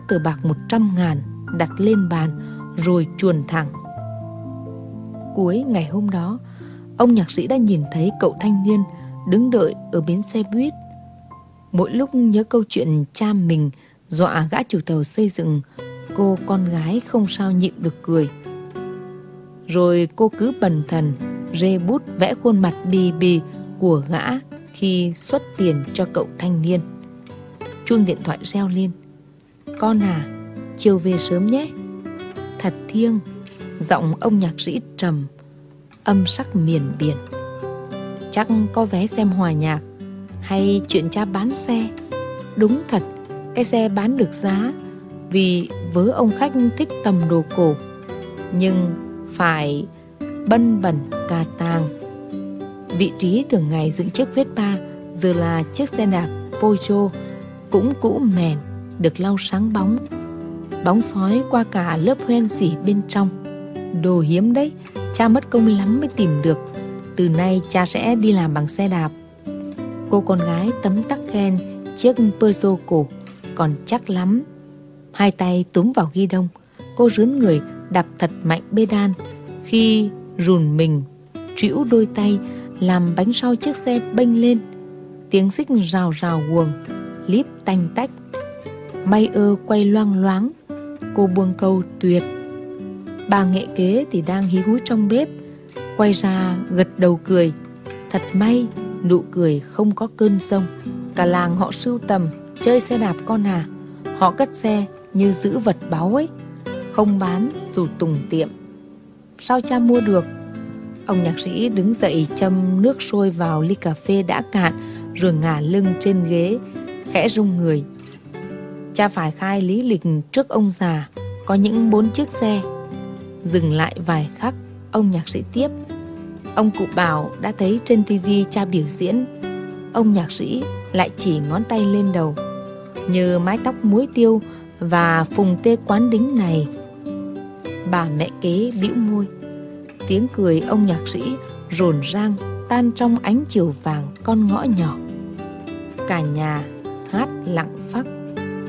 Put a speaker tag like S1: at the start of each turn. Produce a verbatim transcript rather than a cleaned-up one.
S1: tờ bạc một trăm ngàn đặt lên bàn rồi chuồn thẳng. Cuối ngày hôm đó, ông nhạc sĩ đã nhìn thấy cậu thanh niên đứng đợi ở bến xe buýt. Mỗi lúc nhớ câu chuyện cha mình dọa gã chủ tàu xây dựng, cô con gái không sao nhịn được cười. Rồi cô cứ bần thần rê bút vẽ khuôn mặt bì bì của gã khi xuất tiền cho cậu thanh niên. Chuông điện thoại reo lên. Con à, chiều về sớm nhé. Thật thiêng, giọng ông nhạc sĩ trầm, âm sắc miền biển. Chắc có vé xem hòa nhạc hay chuyện cha bán xe. Đúng thật, cái xe bán được giá vì vớ ông khách thích tầm đồ cổ, nhưng phải bân bẩn cà tàng. Vị trí thường ngày dựng chiếc Vespa giờ là chiếc xe đạp Peugeot, cũng cũ mèn, được lau sáng bóng. Bóng sói qua cả lớp hoen sỉ bên trong. Đồ hiếm đấy, cha mất công lắm mới tìm được. Từ nay cha sẽ đi làm bằng xe đạp. Cô con gái tấm tắc khen chiếc Peugeot cổ còn chắc lắm. Hai tay túm vào ghi đông, cô rướn người đạp thật mạnh bê đan. Khi rùn mình, trĩu đôi tay làm bánh sau chiếc xe bênh lên. Tiếng xích rào rào guồng, líp tanh tách. May ơ quay loang loáng. Cô buông câu tuyệt. Bà nghệ kế thì đang hí húi trong bếp, quay ra gật đầu cười. Thật may, nụ cười không có cơn giông. Cả làng họ sưu tầm chơi xe đạp con à. Họ cất xe như giữ vật báu ấy, không bán dù tùng tiệm. Sao cha mua được? Ông nhạc sĩ đứng dậy châm nước sôi vào ly cà phê đã cạn, rồi ngả lưng trên ghế, khẽ rung người. Cha phải khai lý lịch trước ông già, có những bốn chiếc xe. Dừng lại vài khắc, ông nhạc sĩ tiếp. Ông cụ Bảo đã thấy trên tivi cha biểu diễn. Ông nhạc sĩ lại chỉ ngón tay lên đầu. Như mái tóc muối tiêu và phùng tê quán đính này. Bà mẹ kế bĩu môi. Tiếng cười ông nhạc sĩ rồn rang tan trong ánh chiều vàng con ngõ nhỏ. Cả nhà hát lặng phắc.